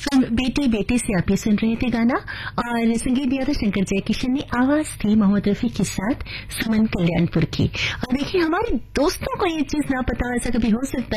Film बेटी बेटी से आप ये सुन रहे थे गाना, और संगीत दिया था शंकर जयकिशन ने, आवाज थी मोहम्मद रफी के साथ सुमन कल्याणपुर की। और देखिए, हमारे दोस्तों को ये चीज ना पता, ऐसा कभी हो सकता